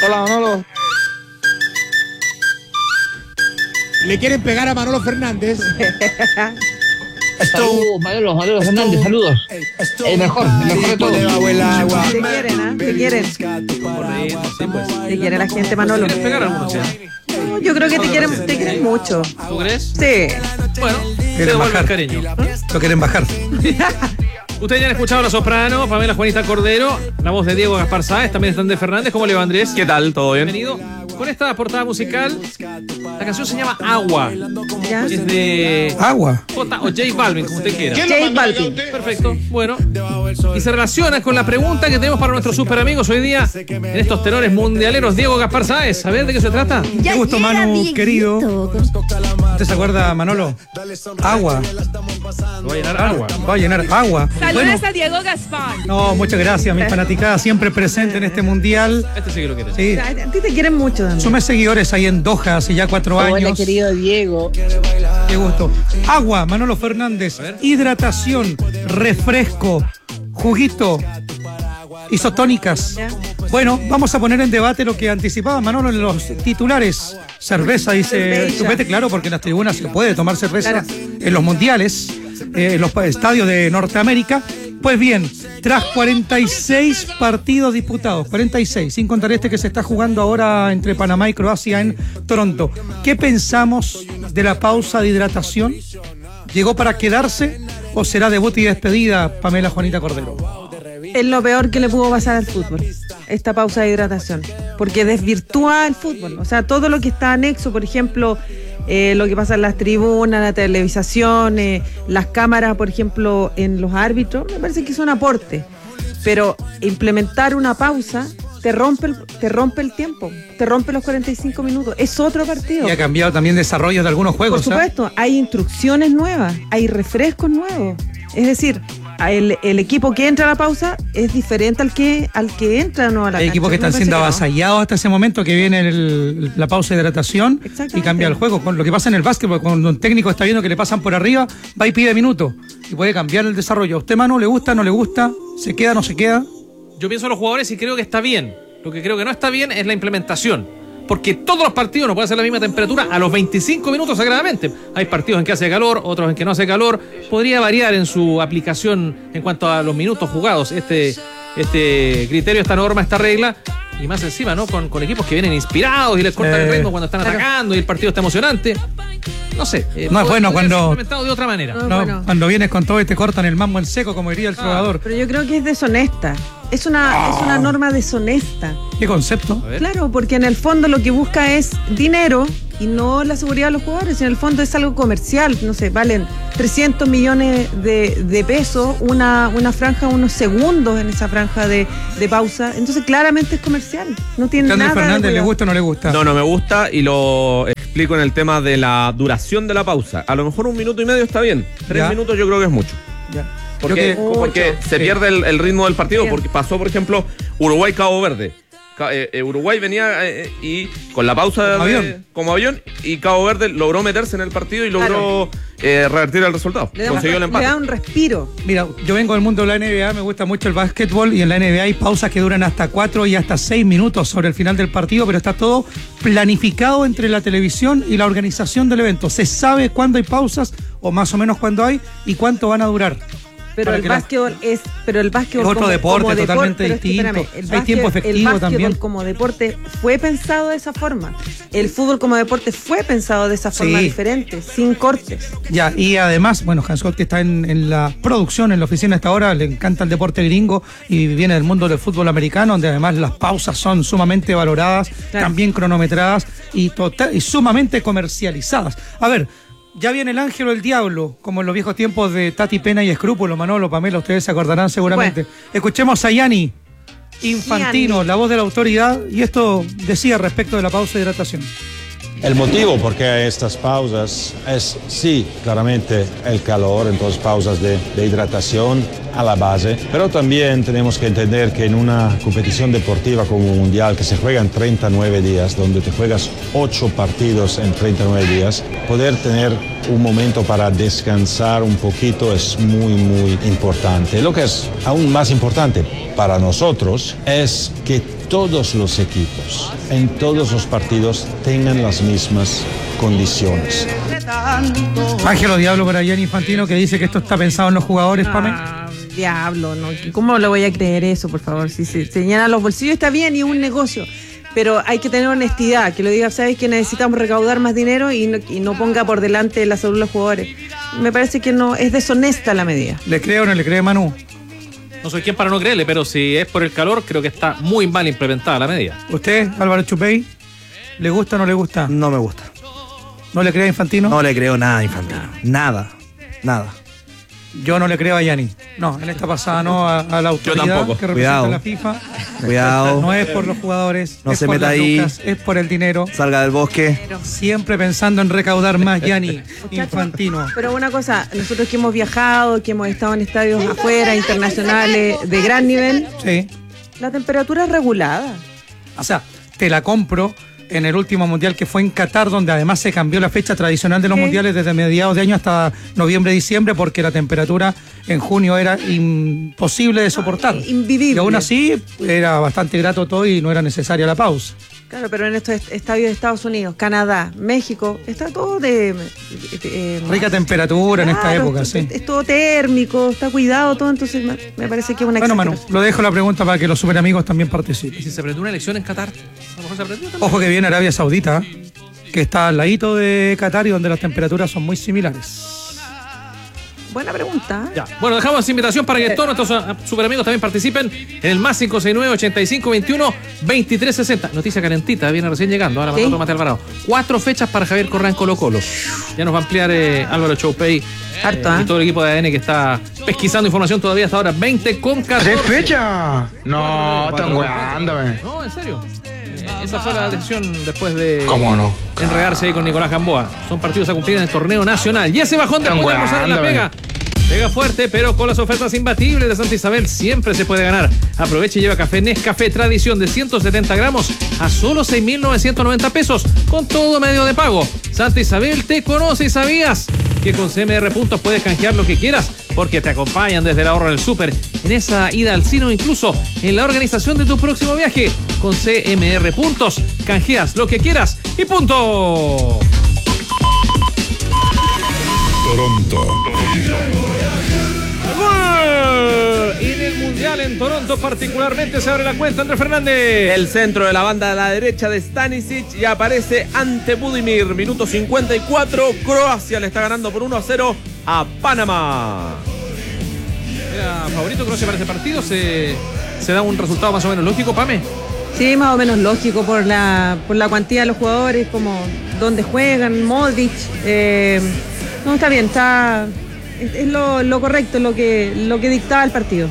Hola, Manolo. Le quieren pegar a Manolo Fernández. Saludos, Manolo Fernández, saludos. El mejor de todos. Te quieren, ¿ah? Te quieren. Te quiere la gente, Manolo. ¿Quieres pegar a algunos? No, yo creo que te quieren mucho. ¿Tú crees? Sí. Bueno, te Quieren devuelvo el bajar. cariño. Lo quieren bajar. Ustedes ya han escuchado a la soprano, Pamela Juanita Cordero, la voz de Diego Gaspar Sáez, también están de Fernández. ¿Cómo le va, Andrés? ¿Qué tal? ¿Todo bien? Bienvenido. Con esta portada musical, la canción se llama Agua. ¿Ya? Es de Agua. J o J Balvin, como usted quiera. J Balvin. Perfecto, bueno. Y se relaciona con la pregunta que tenemos para nuestros super amigos hoy día en estos tenores mundialeros. Diego Gaspar Sáez, a ver de qué se trata. Qué gusto, Manu, querido. ¿Usted se acuerda, Manolo? Agua. Lo va a llenar agua. Va a llenar agua. Saludos a Diego Gaspar. No, muchas gracias, mi fanaticada, siempre presente en este mundial. Este sí que lo quiere. Sí. A ti te quieren mucho, Daniel. Sumé seguidores ahí en Doha hace ya 4 años. Hola, querido Diego. Qué gusto. Agua, Manolo Fernández. Hidratación, refresco, juguito, isotónicas. Ya. Bueno, vamos a poner en debate lo que anticipaba Manolo en los titulares. Cerveza, dice Cerveza. Chupete, claro, porque en las tribunas se puede tomar cerveza Claro. en los mundiales, en los estadios de Norteamérica. Pues bien, tras 46 partidos disputados, 46, sin contar este que se está jugando ahora entre Panamá y Croacia en Toronto, ¿qué pensamos de la pausa de hidratación? ¿Llegó para quedarse o será debut y despedida, Pamela Juanita Cordero? Es lo peor que le pudo pasar al fútbol, esta pausa de hidratación, porque desvirtúa el fútbol. O sea, todo lo que está anexo, por ejemplo, lo que pasa en las tribunas, la televisación, las cámaras, por ejemplo, en los árbitros, me parece que es un aporte. Pero implementar una pausa te rompe el tiempo, te rompe los 45 minutos. Es otro partido. Y ha cambiado también desarrollos de algunos juegos. Por supuesto, hay instrucciones nuevas, hay refrescos nuevos. Es decir, el equipo que entra a la pausa es diferente al que entra no a la Hay cancha. equipos que están Me parece siendo que no. avasallados hasta ese momento que viene la pausa de hidratación y Exactamente. cambia el juego. Con lo que pasa en el básquetbol, cuando un técnico está viendo que le pasan por arriba, va y pide minutos y puede cambiar el desarrollo. ¿A usted, Manu, le gusta, no le gusta? ¿Se queda, no se queda? Yo pienso en los jugadores y creo que está bien. Lo que creo que no está bien es la implementación. Porque todos los partidos no pueden ser la misma temperatura a los 25 minutos sagradamente. Hay partidos en que hace calor, otros en que no hace calor. Podría variar en su aplicación en cuanto a los minutos jugados este criterio, esta norma, esta regla. Y más encima, ¿no? Con equipos que vienen inspirados y les cortan el ritmo cuando están atacando y el partido está emocionante. No sé. No es bueno podría ser cuando- implementado de otra manera. No. No, bueno. Cuando vienes con todo y te cortan el mambo en seco, como diría el trovador. Pero yo creo que es deshonesta. Es una norma deshonesta. ¿Qué concepto? A ver. Claro, porque en el fondo lo que busca es dinero y no la seguridad de los jugadores. En el fondo es algo comercial. No sé, valen 300 millones de pesos una franja, unos segundos en esa franja de pausa. Entonces claramente es comercial. No tiene Andrés nada de Fernández, ¿le cuidado. gusta o no le gusta? No me gusta y lo explico en el tema de la duración de la pausa. A lo mejor 1 minuto y medio está bien. 3 Ya. minutos yo creo que es mucho. Ya. Porque se Sí. pierde el ritmo del partido. Bien. Porque pasó, por ejemplo, Uruguay-Cabo Verde. Uruguay venía y con la pausa como avión y Cabo Verde logró meterse en el partido y logró revertir el resultado. Le da, Consiguió el le empate. da un respiro. Mira, yo vengo del mundo de la NBA, me gusta mucho el básquetbol y en la NBA hay pausas que duran hasta 4 y hasta 6 minutos sobre el final del partido, pero está todo planificado entre la televisión y la organización del evento. Se sabe cuándo hay pausas o más o menos cuándo hay y cuánto van a durar. Pero Para el que la- básquetbol es Es otro deporte totalmente pero es que, distinto. espérame, Hay tiempo el efectivo básquetbol también. como deporte fue pensado de esa forma. El fútbol como deporte fue pensado de esa forma Sí. diferente, sin cortes. Ya, y además, bueno, Hansol, que está en la producción, en la oficina hasta ahora, le encanta el deporte gringo y viene del mundo del fútbol americano, donde además las pausas son sumamente valoradas, Claro. también cronometradas y sumamente comercializadas. A ver, ya viene el ángel o el diablo, como en los viejos tiempos de Tati Pena y Escrúpulo, Manolo, Pamela, ustedes se acordarán seguramente. Escuchemos a Gianni Infantino, Gianni. la voz de la autoridad, y esto decía respecto de la pausa de hidratación. El motivo por qué hay estas pausas es, sí, claramente el calor, entonces pausas de hidratación a la base, pero también tenemos que entender que en una competición deportiva como un mundial que se juega en 39 días, donde te juegas 8 partidos en 39 días, poder tener un momento para descansar un poquito es muy, muy importante. Lo que es aún más importante para nosotros es que todos los equipos, en todos los partidos, tengan las mismas condiciones. Ángelo Diablo para Gianni Infantino, que dice que esto está pensado en los jugadores, Pame. Diablo, ¿no? ¿Cómo le voy a creer eso, por favor? Si se llenan los bolsillos está bien y es un negocio, pero hay que tener honestidad, que lo diga, ¿sabes? Que necesitamos recaudar más dinero y no ponga por delante la salud de los jugadores. Me parece que no, es deshonesta la medida. ¿Le cree o no le cree, Manu? No soy quien para no creerle, pero si es por el calor, creo que está muy mal implementada la medida. ¿Usted, Álvaro Chupey, le gusta o no le gusta? No me gusta. ¿No le cree a Infantino? No le creo nada a Infantino. Nada. Yo no le creo a Gianni. No, en esta pasada no a la autoridad que representa Cuidado. la FIFA. Cuidado. No es por los jugadores, No es se por meta las ahí. lucas, es por el dinero. Salga del bosque. Siempre pensando en recaudar más, Gianni Infantino. Pero una cosa, nosotros que hemos viajado, que hemos estado en estadios afuera, internacionales, de gran nivel, Sí. la temperatura es regulada. O sea, te la compro en el último mundial que fue en Qatar, donde además se cambió la fecha tradicional de los mundiales desde mediados de año hasta noviembre, diciembre, porque la temperatura en junio era imposible de soportar. Invivible. Y aún así era bastante grato todo y no era necesaria la pausa. Claro, pero en estos estadios de Estados Unidos, Canadá, México, está todo de Rica temperatura en esta época, sí. Es todo térmico, está cuidado todo, entonces me parece que es una Bueno, Manu, exageración. lo dejo la pregunta para que los superamigos también participen. ¿Y si se prendió una elección en Qatar? A lo mejor se prendió también. Ojo que viene Arabia Saudita, que está al ladito de Qatar y donde las temperaturas son muy similares. Buena pregunta. Ya. Bueno, dejamos esa invitación para que todos nuestros superamigos también participen en el más 569-8521-2360. Noticia calentita, viene recién llegando. Ahora mandó Tomate Alvarado. 4 fechas para Javier Correa en Colo-Colo. Ya nos va a ampliar Álvaro Choupey. Harto, Y todo el equipo de ADN que está pesquisando información todavía hasta ahora. 20 con 14. ¿Tres fechas? No, están weándome. No, en serio. Esa fue la decisión después de ¿Cómo no? enredarse ahí con Nicolás Gamboa. Son partidos a cumplir en el torneo nacional. Y ese bajón después de almorzar en la pega. Pega fuerte, pero con las ofertas imbatibles de Santa Isabel siempre se puede ganar. Aproveche y lleva café Nescafé Tradición de 170 gramos a solo 6.990 pesos con todo medio de pago. Santa Isabel te conoce y sabías que con CMR Puntos puedes canjear lo que quieras porque te acompañan desde el ahorro en el súper, en esa ida al cine o incluso en la organización de tu próximo viaje. Con CMR Puntos canjeas lo que quieras y punto. Toronto. Y en el Mundial en Toronto particularmente se abre la cuenta, Andrés Fernández. El centro de la banda a la derecha de Stanisic y aparece ante Budimir. Minuto 54. Croacia le está ganando por 1-0 a Panamá. Era favorito Croacia para este partido. Se da un resultado más o menos lógico, Pame. Sí, más o menos lógico por la cuantía de los jugadores, como dónde juegan, Modric. No, está bien, es lo correcto, lo que dictaba el partido.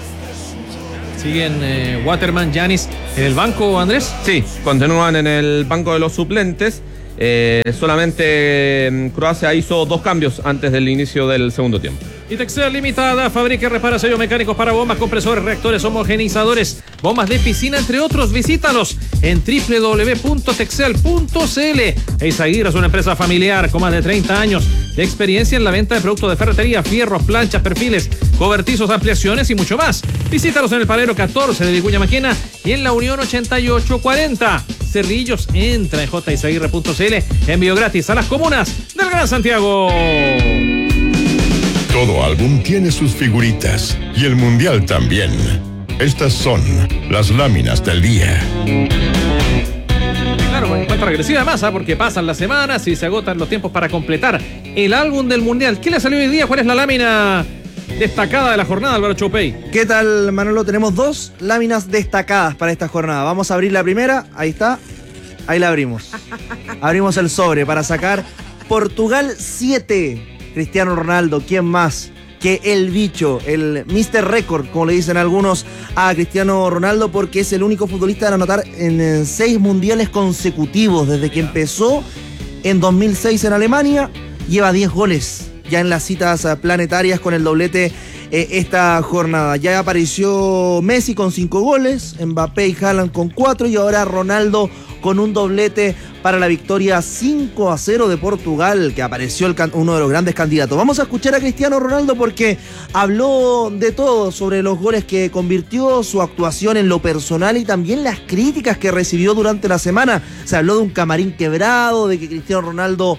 Siguen Waterman, Giannis en el banco, Andrés. Sí, continúan en el banco de los suplentes. Solamente Croacia hizo 2 cambios antes del inicio del segundo tiempo. Y Texel Limitada fabrica y repara sellos mecánicos para bombas, compresores, reactores, homogeneizadores, bombas de piscina, entre otros. Visítalos en www.texel.cl. Eizaguirre es una empresa familiar con más de 30 años de experiencia en la venta de productos de ferretería, fierros, planchas, perfiles, cobertizos, ampliaciones y mucho más. Visítalos en el Palero 14 de Vicuña Maquena y en la Unión 8840. Cerrillos, entra en jizaguirre.cl. Envío gratis a las comunas del Gran Santiago. Todo álbum tiene sus figuritas y el mundial también. Estas son las láminas del día. Claro, con cuenta regresiva además, porque pasan las semanas y se agotan los tiempos para completar el álbum del mundial. ¿Qué le salió hoy día? ¿Cuál es la lámina destacada de la jornada, Álvaro Choupey? ¿Qué tal, Manolo? Tenemos 2 láminas destacadas para esta jornada. Vamos a abrir la primera. Ahí está. Ahí la abrimos. Abrimos el sobre para sacar Portugal 7. Cristiano Ronaldo, ¿quién más que el bicho, el Mr. Record, como le dicen algunos a Cristiano Ronaldo, porque es el único futbolista en anotar en 6 mundiales consecutivos desde que empezó en 2006 en Alemania. Lleva 10 goles ya en las citas planetarias con el doblete esta jornada. Ya apareció Messi con 5 goles, Mbappé y Haaland con 4 y ahora Ronaldo con un doblete para la victoria 5-0 de Portugal, que apareció uno de los grandes candidatos. Vamos a escuchar a Cristiano Ronaldo porque habló de todo sobre los goles que convirtió, su actuación en lo personal y también las críticas que recibió durante la semana. Se habló de un camarín quebrado, de que Cristiano Ronaldo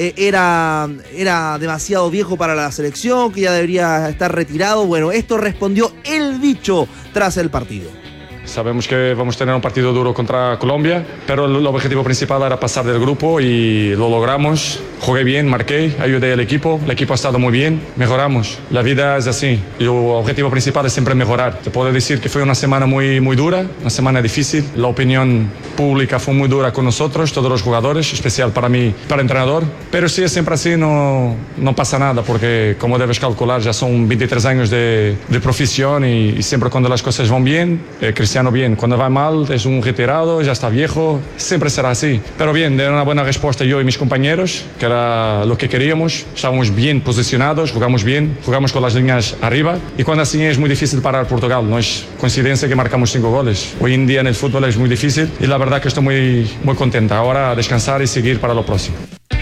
era demasiado viejo para la selección, que ya debería estar retirado. Bueno, esto respondió el dicho tras el partido. Sabemos que vamos a tener un partido duro contra Colombia, pero el objetivo principal era pasar del grupo y lo logramos. Jugué bien, marqué, ayudé al equipo, el equipo ha estado muy bien, mejoramos. La vida es así y el objetivo principal es siempre mejorar. Te puedo decir que fue una semana muy dura, una semana difícil. La opinión pública fue muy dura con nosotros, todos los jugadores, especial para mí, para el entrenador. Pero si es siempre así, no pasa nada, porque como debes calcular, ya son 23 años de profesión y siempre cuando las cosas van bien, Cristiano bien, cuando va mal es un retirado, ya está viejo, siempre será así. Pero bien, de una buena respuesta yo y mis compañeros, que era lo que queríamos, estábamos bien posicionados, jugamos bien, jugamos con las líneas arriba y cuando así es muy difícil parar Portugal, no es coincidencia que marcamos 5 goles. Hoy en día en el fútbol es muy difícil y la verdad que estoy muy contenta. Ahora a descansar y seguir para lo próximo.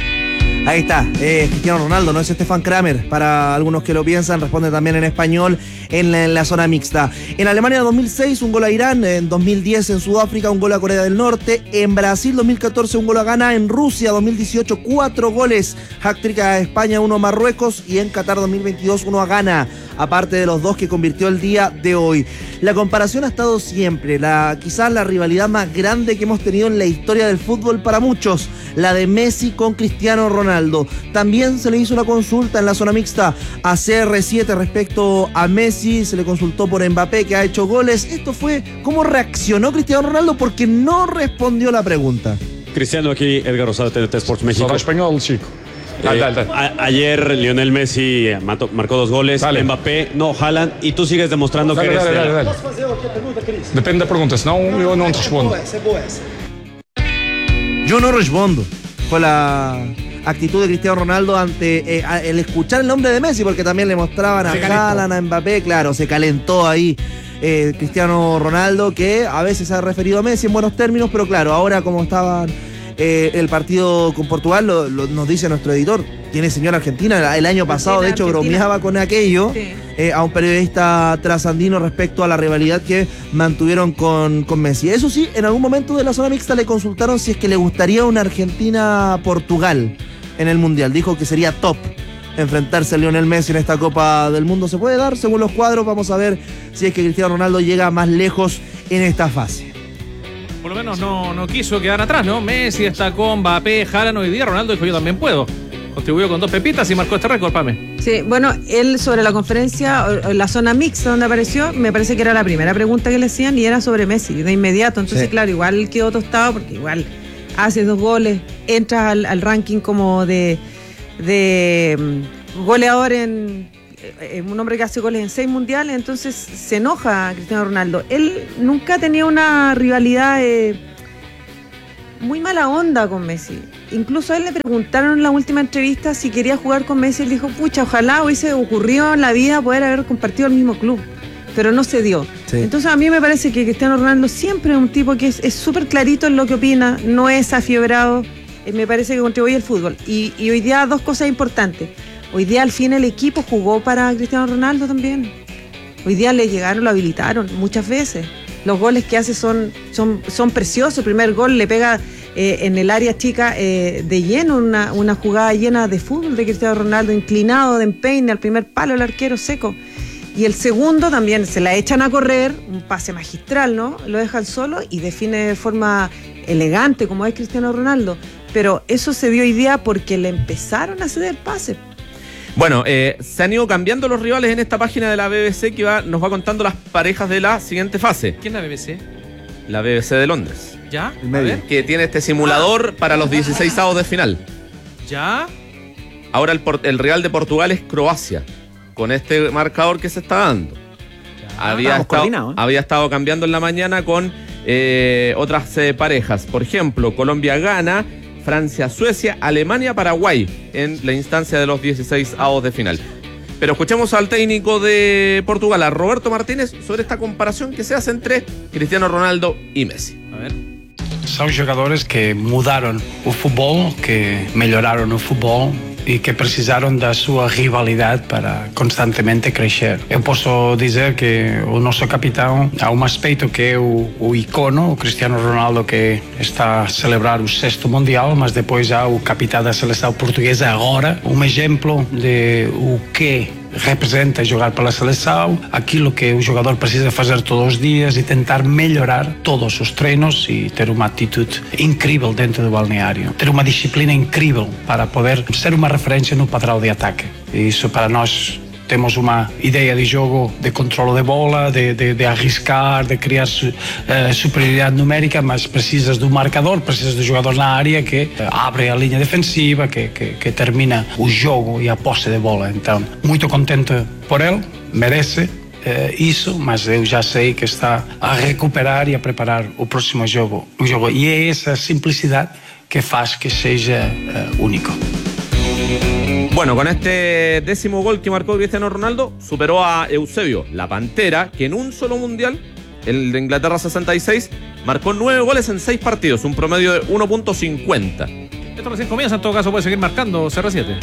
Ahí está, Cristiano Ronaldo, no es Stefan Kramer, para algunos que lo piensan, responde también en español en la zona mixta. En Alemania 2006 un gol a Irán, en 2010 en Sudáfrica un gol a Corea del Norte, en Brasil 2014 un gol a Ghana, en Rusia 2018 4 goles, hat-trick a España, 1 a Marruecos y en Qatar 2022 1 a Ghana, aparte de los 2 que convirtió el día de hoy. La comparación ha estado siempre, quizás la rivalidad más grande que hemos tenido en la historia del fútbol para muchos, la de Messi con Cristiano Ronaldo. También se le hizo la consulta en la zona mixta a CR7 respecto a Messi, se le consultó por Mbappé que ha hecho goles. Esto fue cómo reaccionó Cristiano Ronaldo porque no respondió la pregunta. Cristiano, aquí Edgar Rosado, TNT Sports México. Solo español, chico. Ayer Lionel Messi marcó 2 goles, dale. Mbappé, no, Haaland, y tú sigues demostrando que eres... Dale. Depende de preguntas, no, yo no respondo. Yo no respondo. Fue la actitud de Cristiano Ronaldo ante el escuchar el nombre de Messi, porque también le mostraban a Haaland, a Mbappé, claro, se calentó ahí Cristiano Ronaldo, que a veces ha referido a Messi en buenos términos, pero claro, ahora como estaban el partido con Portugal, nos dice nuestro editor, tiene señora argentina, el año pasado de hecho bromeaba con aquello, sí. A un periodista trasandino respecto a la rivalidad que mantuvieron con Messi. Eso sí, en algún momento de la zona mixta le consultaron si es que le gustaría una Argentina-Portugal en el Mundial. Dijo que sería top enfrentarse a Lionel Messi en esta Copa del Mundo. Se puede dar según los cuadros, vamos a ver si es que Cristiano Ronaldo llega más lejos en esta fase. Por lo menos no quiso quedar atrás, ¿no? Messi destacó, Mbappé, Haaland, hoy día Ronaldo dijo yo también puedo. Contribuyó con 2 pepitas y marcó este récord, Pame. Sí, bueno, él sobre la conferencia, la zona mixta donde apareció, me parece que era la primera pregunta que le hacían y era sobre Messi, de inmediato. Entonces, sí, claro, igual quedó tostado porque igual hace 2 goles, entra al ranking como de goleador en un hombre que hace goles en 6 mundiales, entonces se enoja Cristiano Ronaldo. Él nunca tenía una rivalidad muy mala onda con Messi. Incluso a él le preguntaron en la última entrevista si quería jugar con Messi. Él dijo, pucha, ojalá hubiese ocurrido en la vida poder haber compartido el mismo club, pero no se dio. Sí. Entonces a mí me parece que Cristiano Ronaldo siempre es un tipo que es súper clarito en lo que opina, no es afiebrado, me parece que contribuye al fútbol. Y hoy día 2 cosas importantes. Hoy día al fin el equipo jugó para Cristiano Ronaldo también. Hoy día le llegaron, lo habilitaron muchas veces. Los goles que hace son preciosos. El primer gol le pega en el área chica de lleno, una jugada llena de fútbol de Cristiano Ronaldo, inclinado de empeine al primer palo, el arquero seco. Y el segundo también se la echan a correr, un pase magistral, ¿no? Lo dejan solo y define de forma elegante como es Cristiano Ronaldo. Pero eso se dio hoy día porque le empezaron a ceder pases. Bueno, se han ido cambiando los rivales en esta página de la BBC que nos va contando las parejas de la siguiente fase. ¿Quién es la BBC? La BBC de Londres. ¿Ya? A ver. Que tiene este simulador para los 16avos de final. ¿Ya? Ahora el rival de Portugal es Croacia, con este marcador que se está dando. Había estado cambiando en la mañana con otras parejas. Por ejemplo, Colombia-Ghana, Francia-Suecia, Alemania-Paraguay en la instancia de los 16avos de final. Pero escuchemos al técnico de Portugal, a Roberto Martínez, sobre esta comparación que se hace entre Cristiano Ronaldo y Messi. A ver. São jogadores que mudaram o futebol, que melhoraram o futebol e que precisaram da sua rivalidade para constantemente crescer. Eu posso dizer que o nosso capitão, há um aspecto que é o icono, o Cristiano Ronaldo, que está a celebrar o 6º Mundial, mas depois há o capitão da seleção portuguesa agora, um exemplo de o que representa jogar pela seleção, aquilo que o jogador precisa fazer todos os dias e tentar melhorar todos os treinos e ter uma atitude incrível dentro do balneário, ter uma disciplina incrível para poder ser uma referência no padrão de ataque. E isso para nós temos uma ideia de jogo, de controle de bola, de arriscar, de criar superioridade numérica, mas precisas do marcador, precisas do jogador na área que abre a linha defensiva, que termina o jogo e a posse de bola. Então, muito contente por ele, merece isso, mas eu já sei que está a recuperar e a preparar o próximo jogo. E é essa simplicidade que faz que seja único. Bueno, con este 10º gol que marcó Cristiano Ronaldo, superó a Eusebio, la Pantera, que en un solo mundial, el de Inglaterra 66, marcó 9 goles en 6 partidos, un promedio de 1.50. Esto recién comienza, en todo caso puede seguir marcando CR7.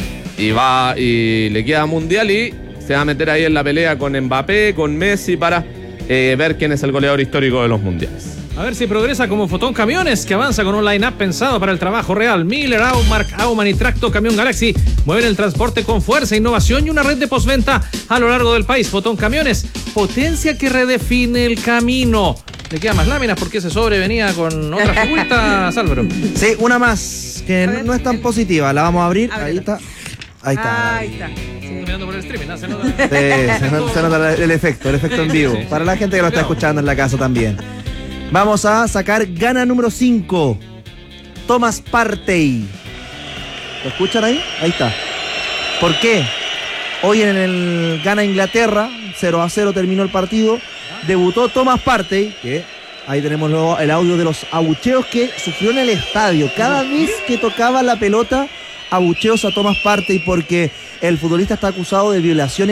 Y le queda mundial y se va a meter ahí en la pelea con Mbappé, con Messi, para ver quién es el goleador histórico de los mundiales. A ver si progresa como Fotón Camiones, que avanza con un line-up pensado para el trabajo real. Miller, Aumark, Auman y Tracto Camión Galaxy mueven el transporte con fuerza, innovación y una red de postventa a lo largo del país. Fotón Camiones, potencia que redefine el camino. Le quedan más láminas porque ese sobre venía con otra figurita, Álvaro. Sí, una más, que no es tan positiva. La vamos a abrir. Ahí está. Ahí está. Ahí está. Sí. Mirando por el streaming, ¿no? Se nota el efecto en vivo. Sí. Para la gente que lo está escuchando en la casa también. Vamos a sacar gana número 5. Thomas Partey. ¿Lo escuchan ahí? Ahí está. ¿Por qué? Hoy en el gana Inglaterra, 0-0 terminó el partido. Debutó Thomas Partey, que ahí tenemos luego el audio de los abucheos que sufrió en el estadio. Cada vez que tocaba la pelota, abucheos a Thomas Partey porque el futbolista está acusado de violación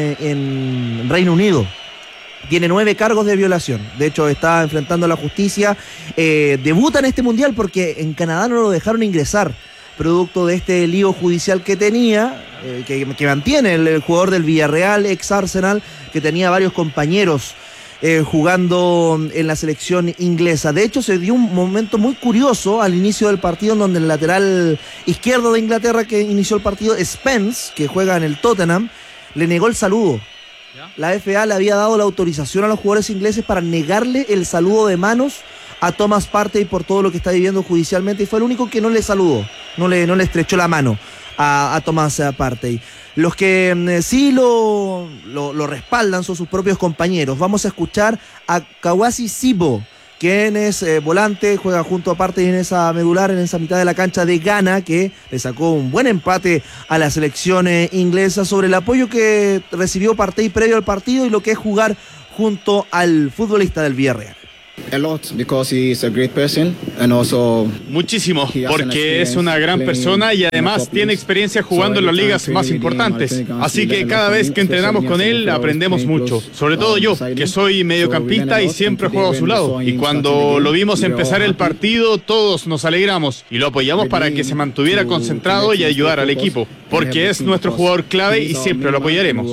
en Reino Unido. Tiene 9 cargos de violación. De hecho, está enfrentando a la justicia. Debuta en este mundial porque en Canadá no lo dejaron ingresar, producto de este lío judicial que tenía, que mantiene el jugador del Villarreal, ex Arsenal, que tenía varios compañeros jugando en la selección inglesa. De hecho, se dio un momento muy curioso al inicio del partido, en donde el lateral izquierdo de Inglaterra que inició el partido, Spence, que juega en el Tottenham, le negó el saludo. La FA le había dado la autorización a los jugadores ingleses para negarle el saludo de manos a Thomas Partey por todo lo que está viviendo judicialmente, y fue el único que no le saludó, no le estrechó la mano a Thomas Partey. Los que sí lo respaldan son sus propios compañeros. Vamos a escuchar a Kawasi Sibo, quien es volante, juega junto a Partey en esa medular, en esa mitad de la cancha de Ghana, que le sacó un buen empate a la selección inglesa, sobre el apoyo que recibió Partey previo al partido y lo que es jugar junto al futbolista del Villarreal. Muchísimo, porque es una gran persona y además tiene experiencia jugando en las ligas más importantes. Así que cada vez que entrenamos con él aprendemos mucho. Sobre todo yo, que soy mediocampista y siempre juego a su lado. Y cuando lo vimos empezar el partido, todos nos alegramos y lo apoyamos para que se mantuviera concentrado y ayudar al equipo, porque es nuestro jugador clave y siempre lo apoyaremos.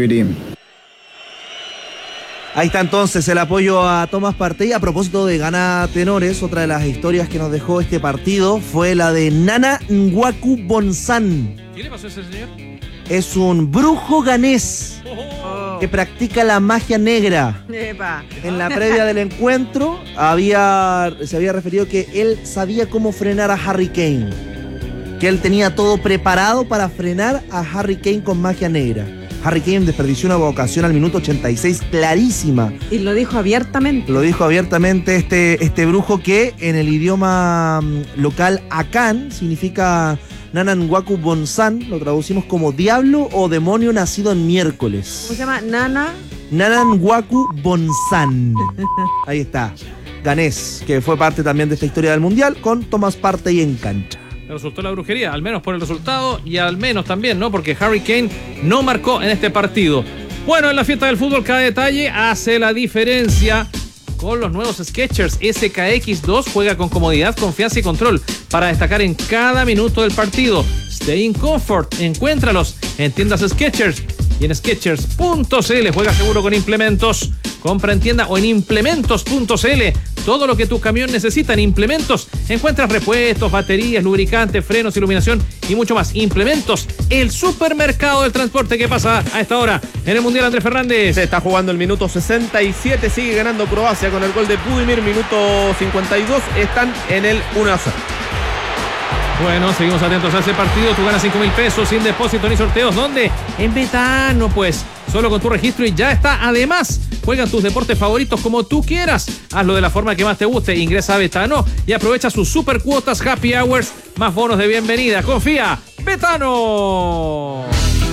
Ahí está entonces el apoyo a Thomas Partey. A propósito de Ghana Tenores, otra de las historias que nos dejó este partido fue la de Nana Nwaku Bonsan. ¿Qué le pasó a ese señor? Es un brujo ganés que practica la magia negra. Epa. En la previa del encuentro se había referido que él sabía cómo frenar a Harry Kane, que él tenía todo preparado para frenar a Harry Kane con magia negra. Harry Kane desperdició una ocasión al minuto 86 clarísima. Y lo dijo abiertamente. Lo dijo abiertamente este brujo, que en el idioma local Akan significa Nana Nwaku Bonsan, lo traducimos como diablo o demonio nacido en miércoles. ¿Cómo se llama? Nana Nwaku Bonsan. Ahí está. Ganés, que fue parte también de esta historia del Mundial, con Thomas Partey en cancha. Le resultó la brujería, al menos por el resultado y al menos también, ¿no? Porque Harry Kane no marcó en este partido. Bueno, en la fiesta del fútbol cada detalle hace la diferencia. con los nuevos Skechers SKX2. Juega con comodidad, confianza y control para destacar en cada minuto del partido. Stay in comfort. Encuéntralos en tiendas Skechers y en Skechers.cl. Juega seguro con implementos. Compra en tienda o en implementos.cl. Todo lo que tu camión necesita en Implementos. Encuentras repuestos, baterías, lubricantes, frenos, iluminación y mucho más. Implementos, el supermercado del transporte. Que pasa a esta hora en el Mundial, Andrés Fernández? Se está jugando el minuto 67. Sigue ganando Croacia con el gol de Budimir. Minuto 52. Están en el 1-0. Bueno, seguimos atentos a ese partido. Tú ganas 5.000 pesos sin depósito ni sorteos. ¿Dónde? En Betano, pues. Solo con tu registro y ya está. Además, juega tus deportes favoritos como tú quieras. Hazlo de la forma que más te guste. Ingresa a Betano y aprovecha sus super cuotas, happy hours, más bonos de bienvenida. Confía, Betano.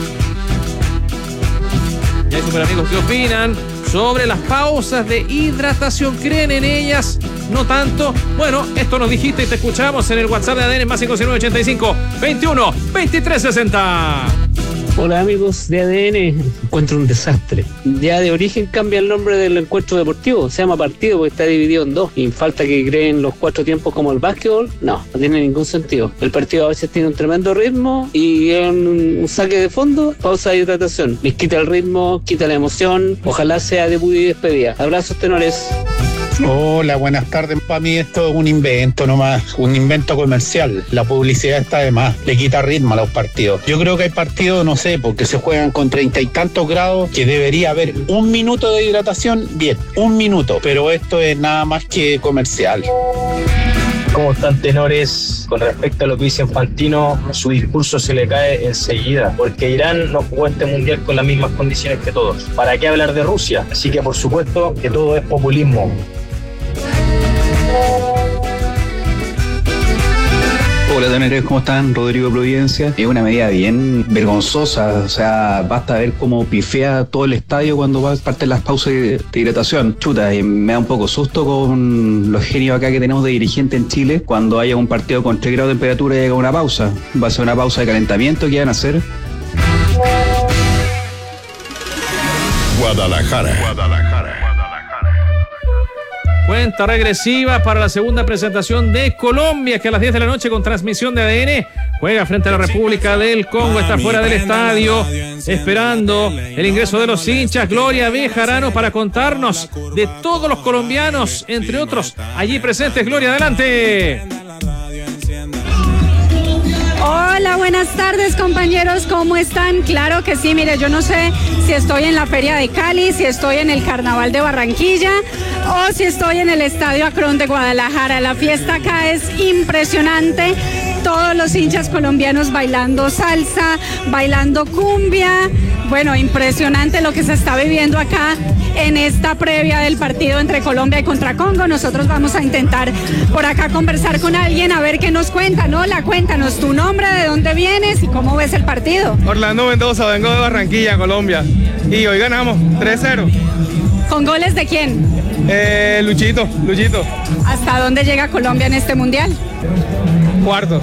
Y hay super amigos que opinan sobre las pausas de hidratación. ¿Creen en ellas? No tanto. Bueno, esto nos dijiste y te escuchamos en el WhatsApp de ADN más 50985 21 23 60. Hola amigos de ADN, encuentro un desastre. Ya de origen cambia el nombre del encuentro deportivo, se llama partido porque está dividido en dos. Y falta que creen los 4 tiempos como el básquetbol, no tiene ningún sentido. El partido a veces tiene un tremendo ritmo y es un saque de fondo, pausa de hidratación. Les quita el ritmo, quita la emoción, ojalá sea debut y despedida. Abrazos, tenores. Hola, buenas tardes. Para mí esto es un invento nomás, un invento comercial. La publicidad está de más, le quita ritmo a los partidos. Yo creo que hay partidos, no sé, porque se juegan con 30 y tantos grados, que debería haber 1 minuto de hidratación, bien, 1 minuto, pero esto es nada más que comercial. ¿Cómo están, tenores? Con respecto a lo que dice Infantino, su discurso se le cae enseguida, porque Irán no jugó este mundial con las mismas condiciones que todos. ¿Para qué hablar de Rusia? Así que por supuesto que todo es populismo. Hola, tenores, ¿cómo están? Rodrigo Providencia. Es una medida bien vergonzosa, o sea, basta ver cómo pifea todo el estadio cuando parten las pausas de hidratación. Chuta, y me da un poco susto con los genios acá que tenemos de dirigente en Chile. Cuando haya un partido con 3 grados de temperatura y haya una pausa, va a ser una pausa de calentamiento. ¿Qué van a hacer? Guadalajara. Cuenta regresiva para la segunda presentación de Colombia, que a las 10 de la noche con transmisión de ADN juega frente a la República del Congo. Está fuera del estadio esperando el ingreso de los hinchas. Gloria Bejarano para contarnos de todos los colombianos, entre otros, allí presentes. Gloria, adelante. Hola, buenas tardes, compañeros, ¿cómo están? Claro que sí, mire, yo no sé si estoy en la Feria de Cali, si estoy en el Carnaval de Barranquilla o si estoy en el Estadio Akron de Guadalajara. La fiesta acá es impresionante, todos los hinchas colombianos bailando salsa, bailando cumbia. Bueno, impresionante lo que se está viviendo acá en esta previa del partido entre Colombia y contra Congo. Nosotros vamos a intentar por acá conversar con alguien a ver qué nos cuentan. Hola, cuéntanos tu nombre, de dónde vienes y cómo ves el partido. Orlando Mendoza, vengo de Barranquilla, Colombia, y hoy ganamos 3-0. ¿Con goles de quién? Luchito. ¿Hasta dónde llega Colombia en este mundial? Cuartos.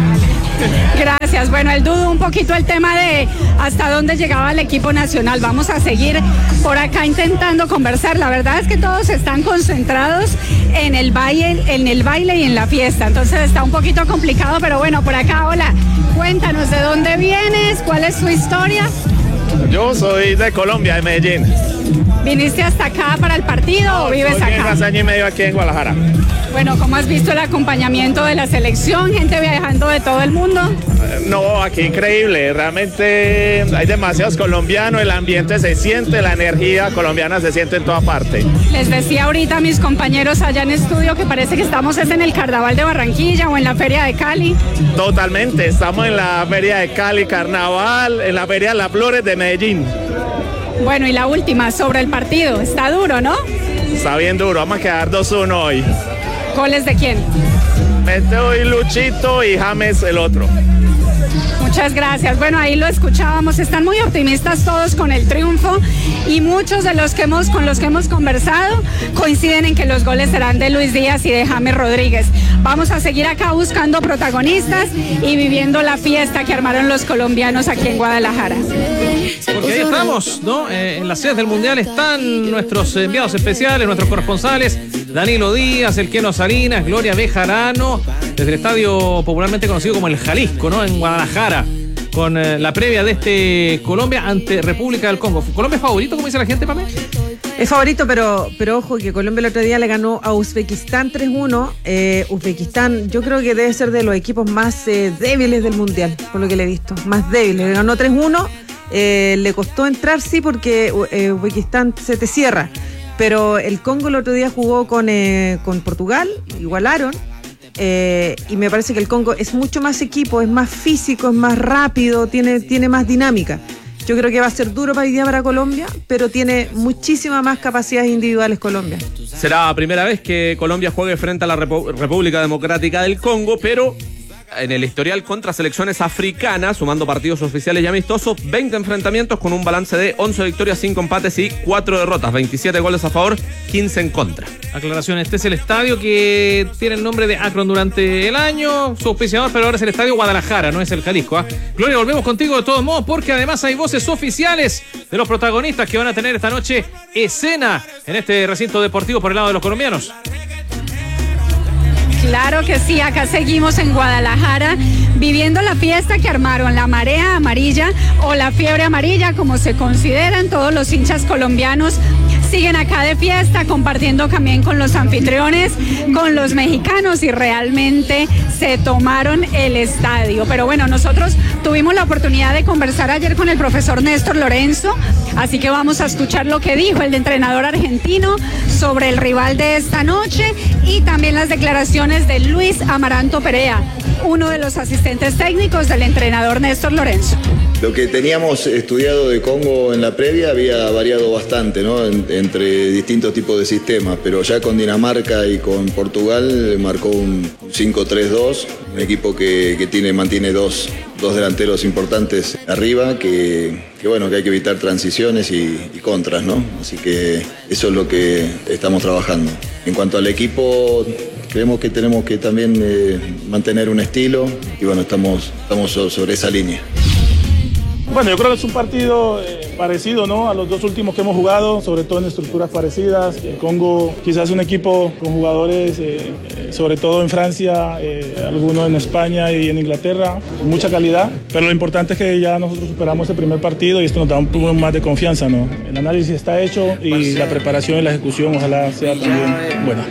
Gracias. Bueno, él dudó un poquito el tema de hasta dónde llegaba el equipo nacional. Vamos a seguir por acá intentando conversar. La verdad es que todos están concentrados en el baile y en la fiesta. Entonces está un poquito complicado, pero bueno, por acá, hola. Cuéntanos de dónde vienes, cuál es tu historia. Yo soy de Colombia, de Medellín. ¿Viniste hasta acá para el partido o vives acá? Hace año y medio aquí en Guadalajara. Bueno, ¿cómo has visto el acompañamiento de la selección? Gente viajando de todo el mundo. No, aquí increíble. Realmente hay demasiados colombianos, el ambiente se siente, la energía colombiana se siente en toda parte. Les decía ahorita a mis compañeros allá en estudio que parece que estamos en el Carnaval de Barranquilla o en la Feria de Cali. Totalmente, estamos en la Feria de Cali, Carnaval, en la Feria de las Flores de Medellín. Bueno, y la última, sobre el partido. Está duro, ¿no? Está bien duro, vamos a quedar 2-1 hoy. ¿Goles de quién? Mete hoy Luchito y James el otro. Muchas gracias. Bueno, ahí lo escuchábamos. Están muy optimistas todos con el triunfo y muchos de los que con los que hemos conversado coinciden en que los goles serán de Luis Díaz y de James Rodríguez. Vamos a seguir acá buscando protagonistas y viviendo la fiesta que armaron los colombianos aquí en Guadalajara. Porque hay estamos, ¿no? En las sedes del Mundial están nuestros enviados especiales, nuestros corresponsales, Danilo Díaz, el Keno Salinas, Gloria Bejarano, desde el estadio popularmente conocido como el Jalisco, ¿no? En Guadalajara, con la previa de este Colombia ante República del Congo. ¿Colombia es favorito, como dice la gente, Pamela? Es favorito, pero ojo que Colombia el otro día le ganó a Uzbekistán 3-1. Uzbekistán yo creo que debe ser de los equipos más débiles del Mundial, por lo que le he visto. Más débiles. Le ganó 3-1. Le costó entrar, sí, porque Uzbekistán se te cierra. Pero el Congo el otro día jugó con Portugal, igualaron. Y me parece que el Congo es mucho más equipo, es más físico, es más rápido, tiene más dinámica. Yo creo que va a ser duro para hoy día para Colombia, pero tiene muchísimas más capacidades individuales Colombia. Será la primera vez que Colombia juegue frente a la República Democrática del Congo, pero en el historial contra selecciones africanas, sumando partidos oficiales y amistosos, 20 enfrentamientos con un balance de 11 victorias, 5 empates y 4 derrotas, 27 goles a favor, 15 en contra. Aclaración, este es el estadio que tiene el nombre de Akron durante el año, su auspiciador, pero ahora es el estadio Guadalajara, no es el Jalisco, ¿eh? Gloria, volvemos contigo de todos modos, porque además hay voces oficiales de los protagonistas que van a tener esta noche escena en este recinto deportivo por el lado de los colombianos. Claro que sí, acá seguimos en Guadalajara viviendo la fiesta que armaron, la marea amarilla o la fiebre amarilla, como se consideran todos los hinchas colombianos. Siguen acá de fiesta, compartiendo también con los anfitriones, con los mexicanos, y realmente se tomaron el estadio. Pero bueno, nosotros tuvimos la oportunidad de conversar ayer con el profesor Néstor Lorenzo, así que vamos a escuchar lo que dijo el entrenador argentino sobre el rival de esta noche y también las declaraciones de Luis Amaranto Perea, uno de los asistentes técnicos del entrenador Néstor Lorenzo. Lo que teníamos estudiado de Congo en la previa había variado bastante, ¿no? Entre distintos tipos de sistemas, pero ya con Dinamarca y con Portugal marcó un 5-3-2, un equipo que mantiene dos delanteros importantes arriba, que bueno, que hay que evitar transiciones y contras, ¿no? Así que eso es lo que estamos trabajando. En cuanto al equipo, creemos que tenemos que también mantener un estilo y bueno, estamos sobre esa línea. Bueno, yo creo que es un partido parecido, ¿no?, a los dos últimos que hemos jugado, sobre todo en estructuras parecidas. El Congo quizás un equipo con jugadores, sobre todo en Francia, algunos en España y en Inglaterra, con mucha calidad. Pero lo importante es que ya nosotros superamos el primer partido y esto nos da un poco más de confianza, ¿no? El análisis está hecho y la preparación y la ejecución ojalá sea también buena.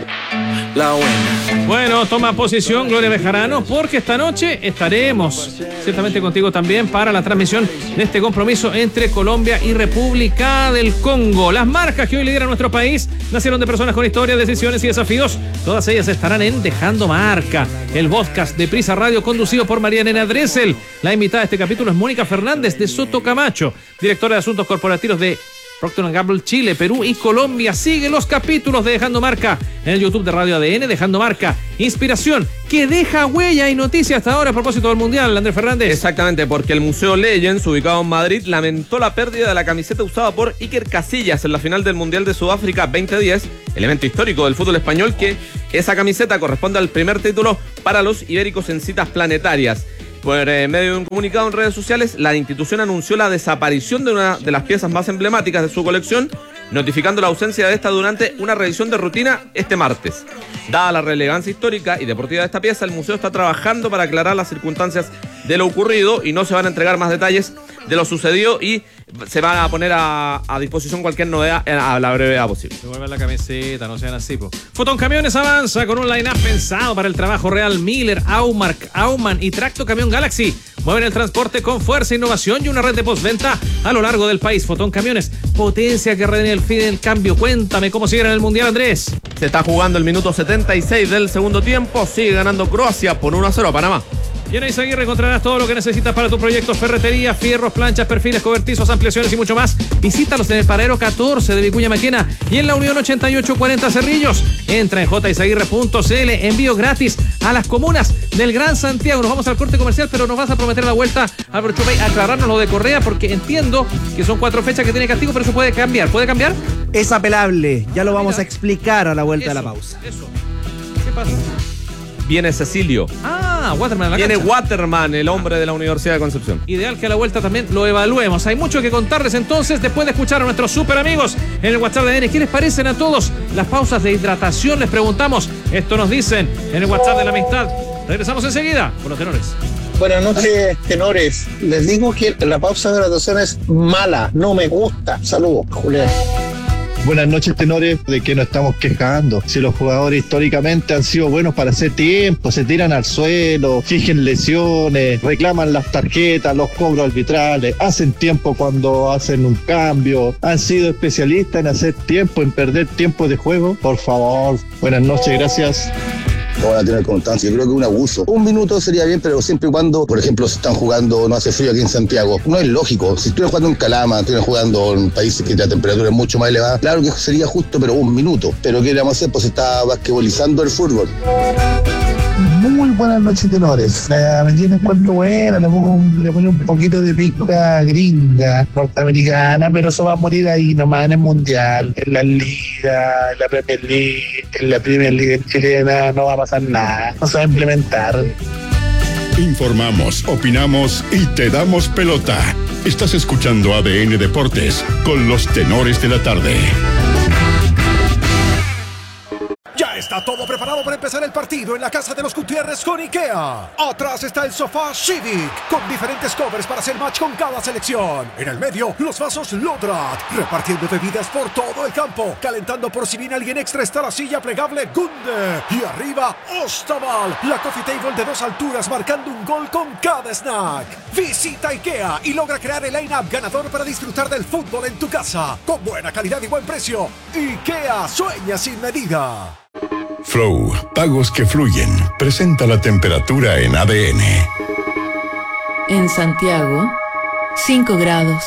Bueno, toma posición Gloria Bejarano, porque esta noche estaremos ciertamente contigo también para la transmisión de este compromiso entre Colombia y República del Congo. Las marcas que hoy lideran nuestro país nacieron de personas con historias, decisiones y desafíos. Todas ellas estarán en Dejando Marca, el podcast de Prisa Radio conducido por María Elena Dressel. La invitada de este capítulo es Mónica Fernández de Soto Camacho, directora de Asuntos Corporativos de Procter & Gamble Chile, Perú y Colombia. Sigue los capítulos de Dejando Marca en el YouTube de Radio ADN. Dejando Marca, inspiración que deja huella y noticias hasta ahora a propósito del Mundial. Andrés Fernández. Exactamente, porque el Museo Legends, ubicado en Madrid, lamentó la pérdida de la camiseta usada por Iker Casillas en la final del Mundial de Sudáfrica 2010, el evento histórico del fútbol español, que esa camiseta corresponde al primer título para los ibéricos en citas planetarias. Por medio de un comunicado en redes sociales, la institución anunció la desaparición de una de las piezas más emblemáticas de su colección, notificando la ausencia de esta durante una revisión de rutina este martes. Dada la relevancia histórica y deportiva de esta pieza, el museo está trabajando para aclarar las circunstancias de lo ocurrido y no se van a entregar más detalles de lo sucedido y se va a poner a disposición cualquier novedad a la brevedad posible. Devuelvan la camiseta, no sean así, po. Fotón Camiones avanza con un line-up pensado para el trabajo real. Miller, Aumark, Aumann y Tracto Camión Galaxy mueven el transporte con fuerza, innovación y una red de postventa a lo largo del país. Fotón Camiones, potencia que redene el fin del cambio. Cuéntame cómo sigue en el Mundial, Andrés. Se está jugando el minuto 76 del segundo tiempo. Sigue ganando Croacia por 1-0 a Panamá. Y en Izaguirre encontrarás todo lo que necesitas para tu proyecto: ferretería, fierros, planchas, perfiles, cobertizos, ampliaciones y mucho más. Visítalos en el paradero 14 de Vicuña Maquena y en la Unión 8840 Cerrillos. Entra en jizaguirre.cl, envío gratis a las comunas del Gran Santiago. Nos vamos al corte comercial, pero nos vas a prometer a la vuelta, Álvaro Chupay, aclararnos lo de Correa, porque entiendo que son 4 fechas que tiene castigo, pero eso puede cambiar. ¿Puede cambiar? Es apelable, ya lo vamos a explicar a la vuelta de la pausa. Eso. ¿Qué pasa? Viene Cecilio. Ah, Ah, Waterman en la Viene cancha. Waterman, el hombre de la Universidad de Concepción. Ideal que a la vuelta también lo evaluemos. Hay mucho que contarles entonces después de escuchar a nuestros super amigos en el WhatsApp de ADN. ¿Qué les parecen a todos las pausas de hidratación? Les preguntamos. Esto nos dicen en el WhatsApp de la amistad. Regresamos enseguida con los tenores. Buenas noches, tenores. Les digo que la pausa de hidratación es mala, no me gusta. Saludos, Julián. Buenas noches, tenores. ¿De qué nos estamos quejando? Si los jugadores históricamente han sido buenos para hacer tiempo, se tiran al suelo, fingen lesiones, reclaman las tarjetas, los cobros arbitrales, hacen tiempo cuando hacen un cambio, han sido especialistas en hacer tiempo, en perder tiempo de juego. Por favor, buenas noches, gracias. No van a tener constancia, yo creo que es un abuso. Un minuto sería bien, pero siempre y cuando, por ejemplo, si están jugando, no hace frío aquí en Santiago, no es lógico. Si estuvieran jugando en Calama, estuvieran jugando en países que la temperatura es mucho más elevada, claro que sería justo, pero un minuto. Pero ¿qué le vamos a hacer? Pues está basquetbolizando el fútbol. Muy buenas noches, tenores. La mentira me encuentro buena, le pongo un poquito de pica gringa, norteamericana, pero eso va a morir ahí nomás en el Mundial, en la Liga, en la Premier League, en la Premier League chilena, no va a pasar nada, no se va a implementar. Informamos, opinamos y te damos pelota. Estás escuchando ADN Deportes con los tenores de la tarde. Ya está todo preparado para empezar el partido en la casa de los Gutiérrez con IKEA. Atrás está el sofá Civic, con diferentes covers para hacer match con cada selección. En el medio, los vasos Lodrat, repartiendo bebidas por todo el campo. Calentando por si viene alguien extra está la silla plegable Gunde. Y arriba, Ostaval, la coffee table de 2 alturas marcando un gol con cada snack. Visita IKEA y logra crear el line-up ganador para disfrutar del fútbol en tu casa. Con buena calidad y buen precio. IKEA sueña sin medida. Flow, pagos que fluyen. Presenta la temperatura en ADN. En Santiago, 5 grados.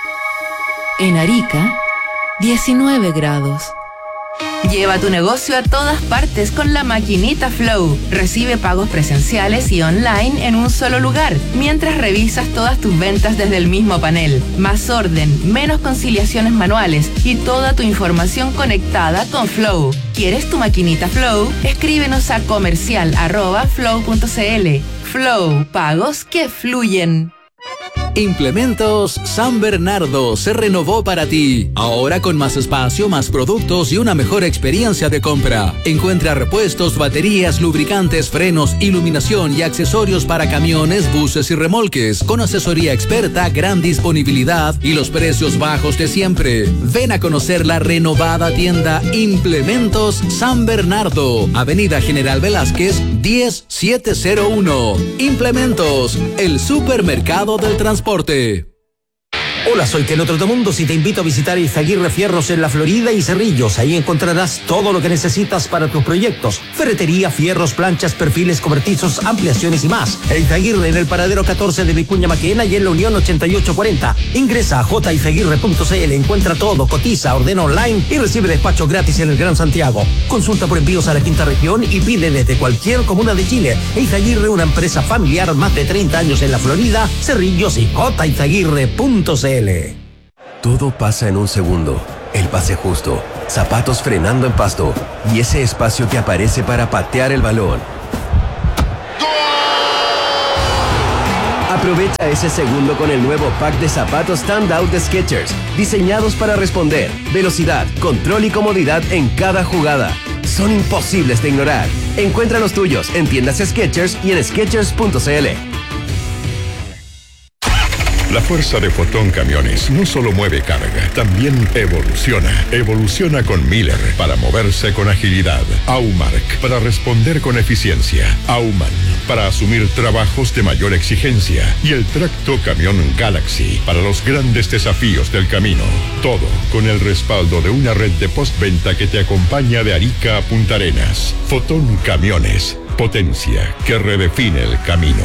En Arica, 19 grados. Lleva tu negocio a todas partes con la maquinita Flow. Recibe pagos presenciales y online en un solo lugar, mientras revisas todas tus ventas desde el mismo panel. Más orden, menos conciliaciones manuales y toda tu información conectada con Flow. ¿Quieres tu maquinita Flow? Escríbenos a comercial@flow.cl. Flow, pagos que fluyen. Implementos San Bernardo se renovó para ti. Ahora con más espacio, más productos y una mejor experiencia de compra. Encuentra repuestos, baterías, lubricantes, frenos, iluminación y accesorios para camiones, buses y remolques. Con asesoría experta, gran disponibilidad y los precios bajos de siempre. Ven a conocer la renovada tienda Implementos San Bernardo. Avenida General Velázquez, 10701. Implementos, el supermercado del transporte. Hola, soy Keno Trotamundos y te invito a visitar Izaguirre Fierros en La Florida y Cerrillos. Ahí encontrarás todo lo que necesitas para tus proyectos: ferretería, fierros, planchas, perfiles, cobertizos, ampliaciones y más. Izaguirre en el paradero 14 de Vicuña Maquena y en la Unión 8840. Ingresa a jizaguirre.cl, encuentra todo, cotiza, ordena online y recibe despacho gratis en el Gran Santiago. Consulta por envíos a la quinta región y pide desde cualquier comuna de Chile. Izaguirre, una empresa familiar, más de 30 años en La Florida, Cerrillos y jizaguirre.cl. Todo pasa en un segundo. El pase justo, zapatos frenando en pasto y ese espacio que aparece para patear el balón. Aprovecha ese segundo con el nuevo pack de zapatos Standout de Skechers, diseñados para responder, velocidad, control y comodidad en cada jugada. Son imposibles de ignorar. Encuentra los tuyos en tiendas Skechers y en Skechers.cl. La fuerza de Fotón Camiones no solo mueve carga, también evoluciona. Evoluciona con Miller para moverse con agilidad. Aumark para responder con eficiencia. Auman para asumir trabajos de mayor exigencia. Y el Tracto Camión Galaxy para los grandes desafíos del camino. Todo con el respaldo de una red de postventa que te acompaña de Arica a Punta Arenas. Fotón Camiones, potencia que redefine el camino.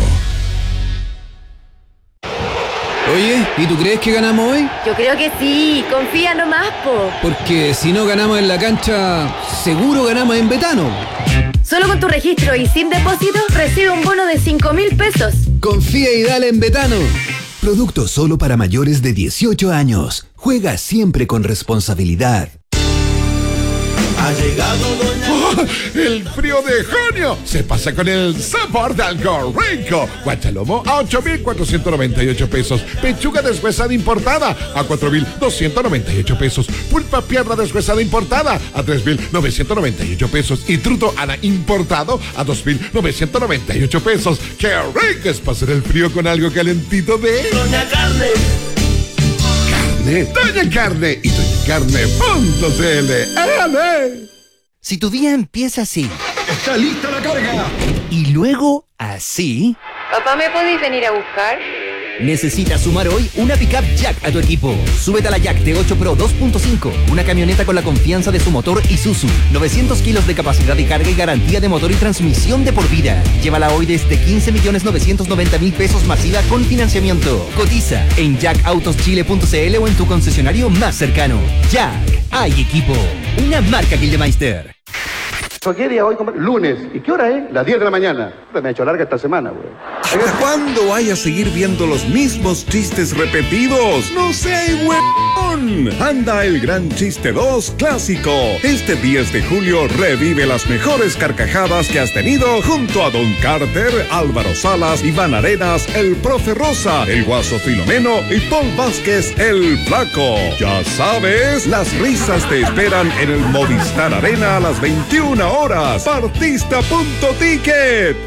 Oye, ¿y tú crees que ganamos hoy? Yo creo que sí, confía nomás, po. Porque si no ganamos en la cancha, seguro ganamos en Betano. Solo con tu registro y sin depósito, recibe un bono de 5.000 pesos. Confía y dale en Betano. Producto solo para mayores de 18 años. Juega siempre con responsabilidad. Ha llegado Doña... ¡Oh! El frío de junio se pasa con el sabor de algo rico. Guachalomo a 8,498 pesos. Pechuga deshuesada importada a 4,298 pesos. Pulpa pierna deshuesada importada a 3,998 pesos. Y truto Ana importado a 2,998 pesos. ¡Qué rico es pasar el frío con algo calentito de Doña Carne! Doña Carne y DoñaCarne.cl. ¡Ale! Si tu día empieza así. ¡Está lista la carga! Y luego así. Papá, ¿me podéis venir a buscar? Necesitas sumar hoy una pickup Jack a tu equipo. Súbete a la Jack T8 Pro 2.5, una camioneta con la confianza de su motor Isuzu, 900 kilos de capacidad de carga y garantía de motor y transmisión de por vida. Llévala hoy desde 15.990.000 pesos masiva con financiamiento. Cotiza en jackautoschile.cl o en tu concesionario más cercano. Jack, hay equipo. Una marca Gildemeister. ¿Qué día hoy? Lunes. ¿Y qué hora es? Las 10 de la mañana. Me ha hecho larga esta semana, güey. ¿Hasta cuándo vaya a seguir viendo los mismos chistes repetidos? ¡No seas huevón! Anda el Gran Chiste 2 Clásico. Este 10 de julio revive las mejores carcajadas que has tenido junto a Don Carter, Álvaro Salas, Iván Arenas, el Profe Rosa, el Guaso Filomeno y Paul Vázquez, el Flaco. Ya sabes, las risas te esperan en el Movistar Arena a las 21 horas. Partista.ticket.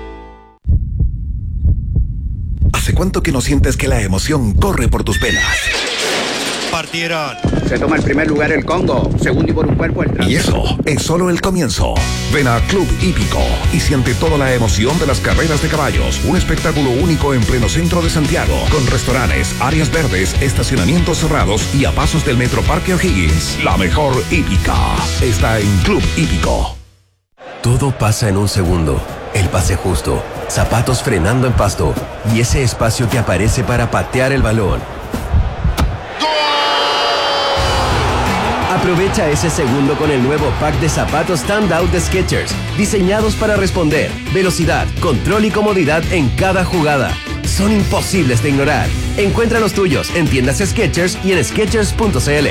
¿Hace cuánto que no sientes que la emoción corre por tus venas? Partieron. Se toma el primer lugar el Congo, segundo y por un cuerpo el Trans. Y eso es solo el comienzo. Ven a Club Hípico y siente toda la emoción de las carreras de caballos. Un espectáculo único en pleno centro de Santiago, con restaurantes, áreas verdes, estacionamientos cerrados y a pasos del Metro Parque O'Higgins. La mejor hípica está en Club Hípico. Todo pasa en un segundo. El pase justo, zapatos frenando en pasto y ese espacio que aparece para patear el balón. Aprovecha ese segundo con el nuevo pack de zapatos Standout de Skechers, diseñados para responder, velocidad, control y comodidad en cada jugada. Son imposibles de ignorar. Encuentra los tuyos en tiendas Skechers y en Skechers.cl.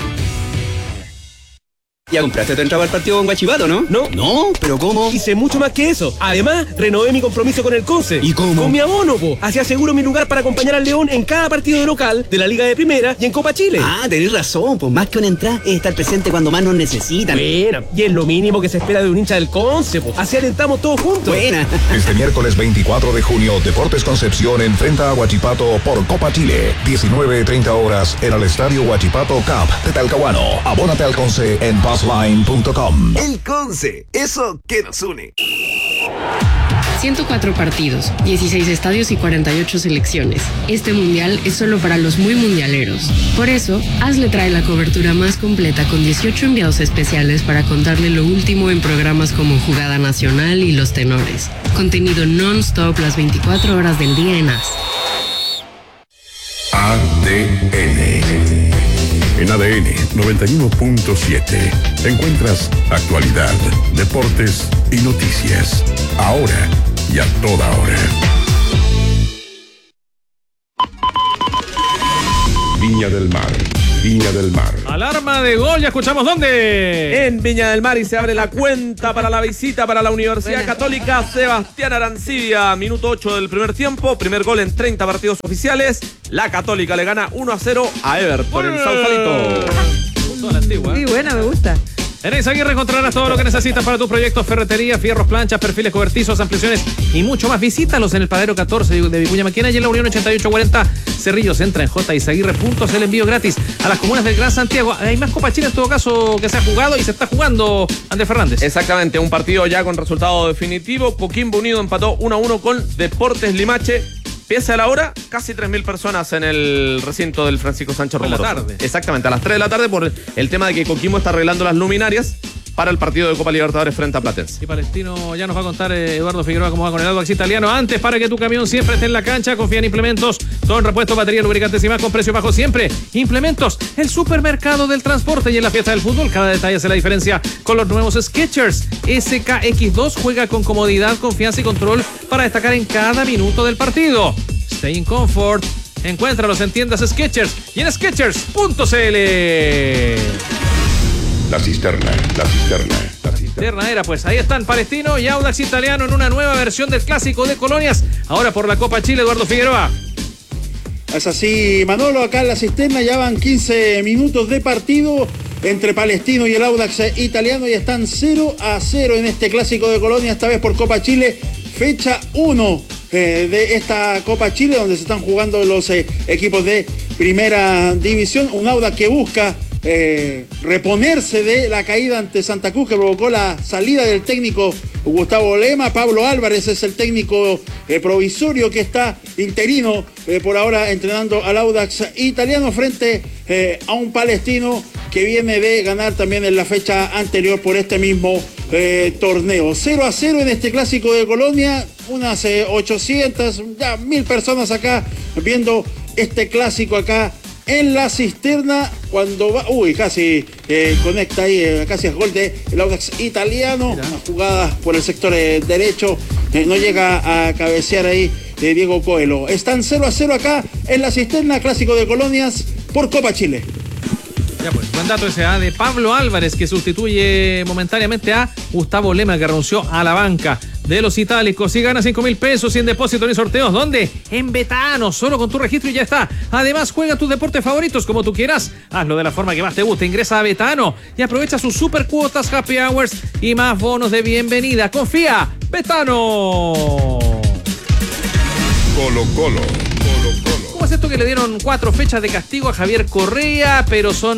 Ya compraste tu entrada al partido con Guachipato, ¿no? No, pero ¿cómo? Hice mucho más que eso. Además, renové mi compromiso con el Conce. ¿Y cómo? Con mi abono, po. Así aseguro mi lugar para acompañar al León en cada partido de local, de la Liga de Primera y en Copa Chile. Ah, tenés razón, pues más que una entrada es estar presente cuando más nos necesitan. Buena, y es lo mínimo que se espera de un hincha del Conce, po. Así alentamos todos juntos. Buena. Este miércoles 24 de junio, Deportes Concepción enfrenta a Huachipato por Copa Chile. 19:30 horas en el Estadio Huachipato Cup de Talcahuano. Abónate al Conce en passline.com. El Conce, eso que nos une. 104 partidos, 16 estadios y 48 selecciones. Este mundial es solo para los muy mundialeros. Por eso, ASLE trae la cobertura más completa con 18 enviados especiales para contarle lo último en programas como Jugada Nacional y Los Tenores. Contenido non-stop las 24 horas del día en AS. ADN. En ADN 91.7 encuentras actualidad, deportes y noticias. Ahora y a toda hora. Viña del Mar. Viña del Mar. Alarma de gol, ya escuchamos dónde. En Viña del Mar y se abre la cuenta para la visita para la Universidad Católica Sebastián Arancibia. Minuto 8 del primer tiempo, primer gol en 30 partidos oficiales. La Católica le gana 1-0 a Everton en Sausalito. Sí, buena, me gusta. En Izaguirre encontrarás todo lo que necesitas para tu proyecto: ferretería, fierros, planchas, perfiles cobertizos, ampliaciones y mucho más. Visítalos en el Padero 14 de Vicuña Maquena y en la Unión 8840 Cerrillos. Entra en jizaguirre.cl, el envío gratis a las comunas del Gran Santiago. Hay más Copa Chile en todo caso que se ha jugado y se está jugando, Andrés Fernández. Exactamente, un partido ya con resultado definitivo. Coquimbo Unido empató 1-1 con Deportes Limache. Empieza a la hora, casi 3.000 personas en el recinto del Francisco Sánchez Romero. A la tarde. Exactamente, a las 3 de la tarde por el tema de que Coquimbo está arreglando las luminarias para el partido de Copa Libertadores frente a Platense. Y Palestino ya nos va a contar Eduardo Figueroa cómo va con el Audax Italiano. Antes, para que tu camión siempre esté en la cancha, confía en Implementos. Todo en repuesto, batería, lubricantes y más con precio bajo siempre. Implementos, el supermercado del transporte. Y en la fiesta del fútbol, cada detalle hace la diferencia con los nuevos Skechers. SKX2 juega con comodidad, confianza y control para destacar en cada minuto del partido. Stay in comfort. Encuéntralos en tiendas Skechers y en Skechers.cl. La cisterna, la cisterna, la cisterna. Ternadera, pues ahí están Palestino y Audax Italiano en una nueva versión del Clásico de Colonias, ahora por la Copa Chile. Eduardo Figueroa. Es así, Manolo, acá en la cisterna ya van 15 minutos de partido entre Palestino y el Audax Italiano y están 0-0 en este Clásico de Colonia, esta vez por Copa Chile, fecha 1 de esta Copa Chile, donde se están jugando los equipos de primera división. Un Audax que busca reponerse de la caída ante Santa Cruz, que provocó la salida del técnico Gustavo Lema. Pablo Álvarez es el técnico provisorio que está interino por ahora entrenando al Audax Italiano frente a un Palestino que viene de ganar también en la fecha anterior por este mismo torneo. 0-0 en este Clásico de Colonia, unas 800, ya 1000 personas acá viendo este clásico acá en la cisterna. Cuando va, casi conecta ahí, casi es gol de el Audax Italiano. Una jugada por el sector derecho, no llega a cabecear ahí Diego Coelho. Están 0-0 acá en la cisterna, Clásico de Colonias por Copa Chile. Ya pues, buen dato ese de Pablo Álvarez, que sustituye momentáneamente a Gustavo Lema, que renunció a la banca de los itálicos, y gana 5.000 pesos sin depósito ni sorteos. ¿Dónde? En Betano, solo con tu registro y ya está. Además, juega tus deportes favoritos como tú quieras. Hazlo de la forma que más te guste. Ingresa a Betano y aprovecha sus super cuotas, happy hours y más bonos de bienvenida. Confía, Betano. Colo-Colo. ¿Cómo es esto que le dieron 4 fechas de castigo a Javier Correa, pero son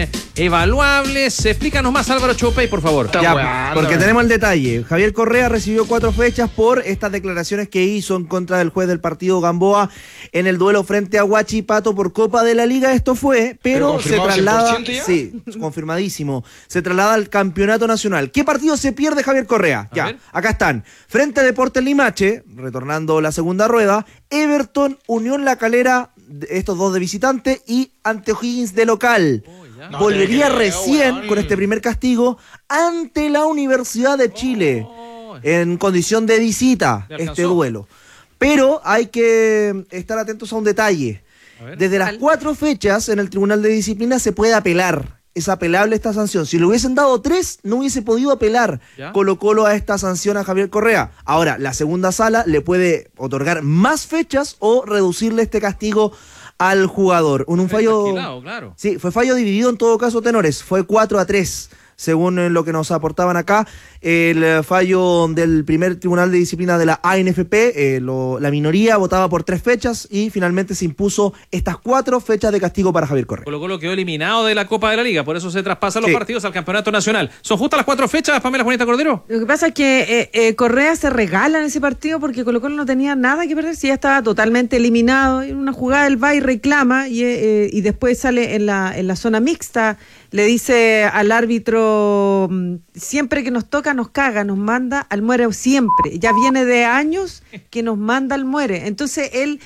evaluables? Explícanos más, Álvaro Choupey, por favor. Ya, porque tenemos el detalle. Javier Correa recibió 4 fechas por estas declaraciones que hizo en contra del juez del partido Gamboa en el duelo frente a Huachipato por Copa de la Liga. Esto fue, pero se traslada, sí, confirmadísimo, se traslada al Campeonato Nacional. ¿Qué partido se pierde Javier Correa? Ya, acá están. Frente a Deportes Limache, retornando la segunda rueda, Everton, Unión La Calera, estos dos de visitante, y ante O'Higgins de local. Volvería recién con este primer castigo ante la Universidad de Chile en condición de visita este duelo. Pero hay que estar atentos a un detalle. Desde las 4 fechas en el Tribunal de Disciplina se puede apelar. Es apelable esta sanción. Si le hubiesen dado 3, no hubiese podido apelar Colo-Colo a esta sanción a Javier Correa. Ahora, la segunda sala le puede otorgar más fechas o reducirle este castigo al jugador. Un fallo, claro. Sí, fue fallo dividido en todo caso, tenores. Fue 4-3. Según lo que nos aportaban acá, el fallo del primer tribunal de disciplina de la ANFP, la minoría votaba por 3 fechas y finalmente se impuso estas 4 fechas de castigo para Javier Correa. Colo-Colo quedó eliminado de la Copa de la Liga, por eso se traspasan los partidos al Campeonato Nacional. ¿Son justas las 4 fechas, Pamela Juanita Cordero? Lo que pasa es que Correa se regala en ese partido porque Colo-Colo no tenía nada que perder, si ya estaba totalmente eliminado. En una jugada él va y reclama y después sale en la zona mixta. Le dice al árbitro, siempre que nos toca nos caga, nos manda al muere siempre. Ya viene de años que nos manda al muere. Entonces él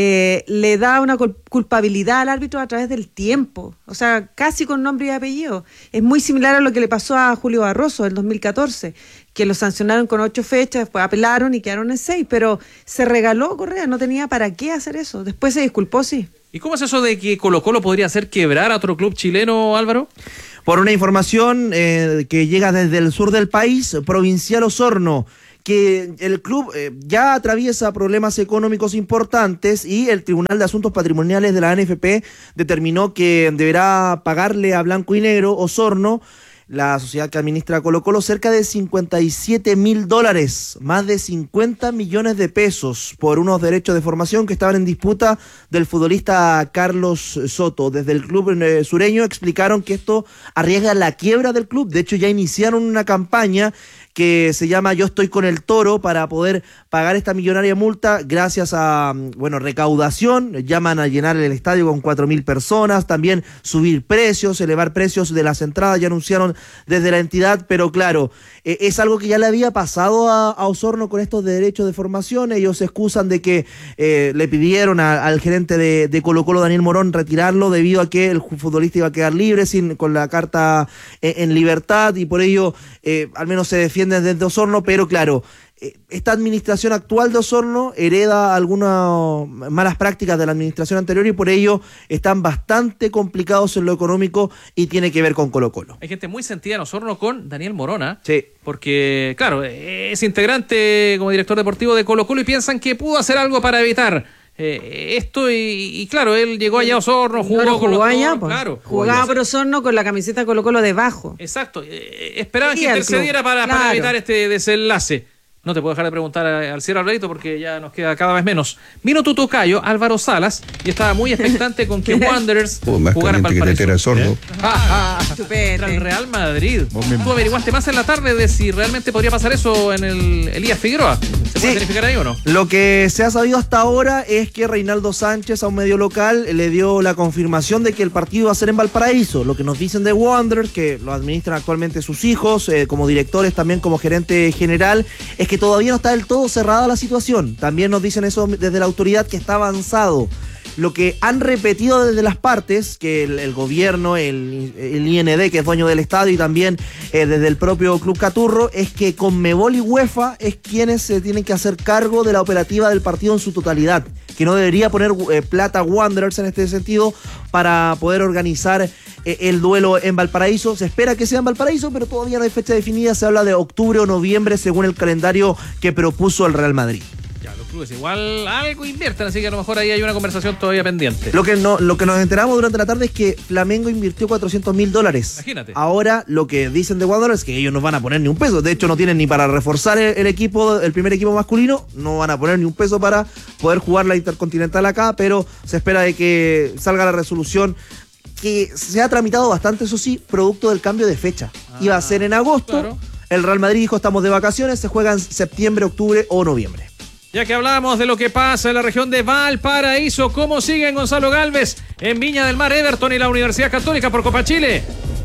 le da una culpabilidad al árbitro a través del tiempo. O sea, casi con nombre y apellido. Es muy similar a lo que le pasó a Julio Barroso en 2014, que lo sancionaron con 8 fechas, después apelaron y quedaron en 6. Pero se regaló Correa, no tenía para qué hacer eso. Después se disculpó, sí. ¿Y cómo es eso de que Colo-Colo podría hacer quebrar a otro club chileno, Álvaro? Por una información que llega desde el sur del país, Provincial Osorno, que el club ya atraviesa problemas económicos importantes y el Tribunal de Asuntos Patrimoniales de la ANFP determinó que deberá pagarle a Blanco y Negro Osorno, la sociedad que administra Colo-Colo, cerca de $57.000, más de 50 millones de pesos por unos derechos de formación que estaban en disputa del futbolista Carlos Soto. Desde el club sureño explicaron que esto arriesga la quiebra del club. De hecho, ya iniciaron una campaña que se llama Yo Estoy con el Toro para poder pagar esta millonaria multa gracias a, recaudación. Llaman a llenar el estadio con 4.000 personas, también subir precios, elevar precios de las entradas, ya anunciaron desde la entidad, pero claro, es algo que ya le había pasado a Osorno con estos derechos de formación. Ellos se excusan de que le pidieron al gerente de Colo-Colo, Daniel Morón, retirarlo debido a que el futbolista iba a quedar libre con la carta en libertad, y por ello al menos se defiende descienden desde Osorno, pero claro, esta administración actual de Osorno hereda algunas malas prácticas de la administración anterior y por ello están bastante complicados en lo económico y tiene que ver con Colo-Colo. Hay gente muy sentida en Osorno con Daniel Morona. Sí. Porque, claro, es integrante como director deportivo de Colo-Colo y piensan que pudo hacer algo para evitar esto y claro, él llegó allá a Osorno, jugó allá, claro, jugaba por Osorno con la camiseta Colo-Colo debajo. Exacto, esperaban que intercediera para evitar este desenlace. No te puedo dejar de preguntar al cierre Alvarito porque ya nos queda cada vez menos. Vino tu tocayo, Álvaro Salas, y estaba muy expectante con que Wanderers jugara en Valparaíso. El Real Madrid. Tú averiguaste más en la tarde de si realmente podría pasar eso en el Elías Figueroa. ¿Se puede verificar ahí o no? Lo que se ha sabido hasta ahora es que Reinaldo Sánchez a un medio local le dio la confirmación de que el partido va a ser en Valparaíso. Lo que nos dicen de Wanderers, que lo administran actualmente sus hijos, como directores, también como gerente general, es que todavía no está del todo cerrada la situación. También nos dicen eso desde la autoridad, que está avanzado. Lo que han repetido desde las partes, que el gobierno, el IND, que es dueño del estadio, y también desde el propio Club Caturro, es que Conmebol y UEFA es quienes se tienen que hacer cargo de la operativa del partido en su totalidad, que no debería poner plata Wanderers en este sentido para poder organizar el duelo en Valparaíso. Se espera que sea en Valparaíso, pero todavía no hay fecha definida. Se habla de octubre o noviembre según el calendario que propuso el Real Madrid. Ya, los clubes igual algo invierten, así que a lo mejor ahí hay una conversación todavía pendiente. Lo que nos enteramos durante la tarde es que Flamengo invirtió $400,000. Imagínate. Ahora lo que dicen de Wanderers es que ellos no van a poner ni un peso. De hecho, no tienen ni para reforzar el equipo, el primer equipo masculino. No van a poner ni un peso para poder jugar la Intercontinental acá, pero se espera de que salga la resolución, que se ha tramitado bastante, eso sí, producto del cambio de fecha. Iba a ser en agosto. Claro. El Real Madrid dijo: estamos de vacaciones, se juega en septiembre, octubre o noviembre. Ya que hablábamos de lo que pasa en la región de Valparaíso, ¿cómo siguen Gonzalo Galvez en Viña del Mar, Everton y la Universidad Católica por Copa Chile?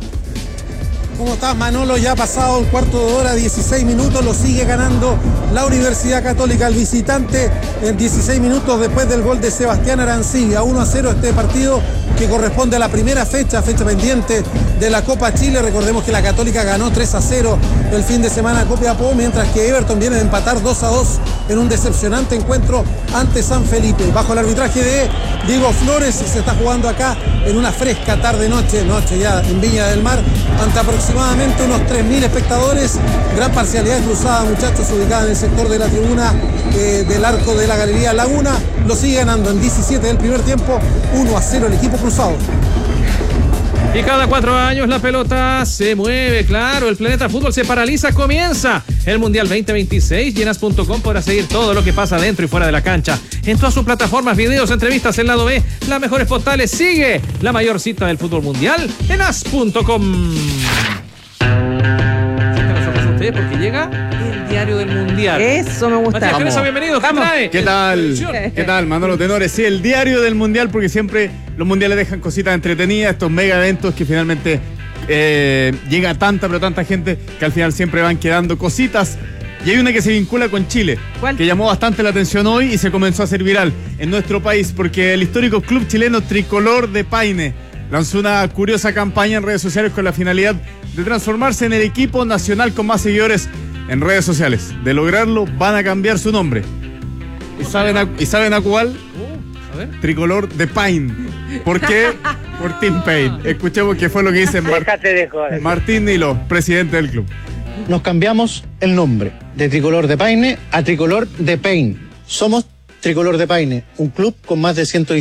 ¿Cómo estás, Manolo? Ya ha pasado un cuarto de hora, 16 minutos, lo sigue ganando la Universidad Católica, el visitante, en 16 minutos después del gol de Sebastián Arancibia. 1-0 este partido que corresponde a la primera fecha pendiente de la Copa Chile. Recordemos que la Católica ganó 3-0 el fin de semana a Copiapó, mientras que Everton viene de empatar 2-2 en un decepcionante encuentro ante San Felipe. Bajo el arbitraje de Diego Flores, se está jugando acá en una fresca tarde-noche ya en Viña del Mar, ante aproximadamente unos 3.000 espectadores. Gran parcialidad cruzada, muchachos, ubicada en el sector de la tribuna del arco de la Galería Laguna. Lo sigue ganando en 17 del primer tiempo, 1-0 el equipo cruzado. Y cada 4 años la pelota se mueve, claro, el planeta fútbol se paraliza, comienza el Mundial 2026. Llenas.com podrá seguir todo lo que pasa dentro y fuera de la cancha. En todas sus plataformas, videos, entrevistas, el lado B, las mejores postales. Sigue la mayor cita del fútbol mundial en as.com. Porque llega el diario del mundial. Eso me gusta. Matías Cresa, bienvenido. ¿Qué trae? ¿Qué tal? ¿Qué tal, Manolo Tenores? Sí, el diario del mundial, porque siempre los mundiales dejan cositas entretenidas, estos mega eventos que finalmente llega tanta gente que al final siempre van quedando cositas. Y hay una que se vincula con Chile. ¿Cuál? Que llamó bastante la atención hoy y se comenzó a hacer viral en nuestro país, porque el histórico club chileno Tricolor de Paine lanzó una curiosa campaña en redes sociales con la finalidad de transformarse en el equipo nacional con más seguidores en redes sociales. De lograrlo, van a cambiar su nombre. ¿Y saben a cuál? A ver. Tricolor de Paine. ¿Por qué? Por Team Paine. Escuchemos qué fue lo que dice Martín Nilo, presidente del club. Nos cambiamos el nombre de Tricolor de Paine a Tricolor de Paine. Somos Tricolor de Paine, un club con más de 100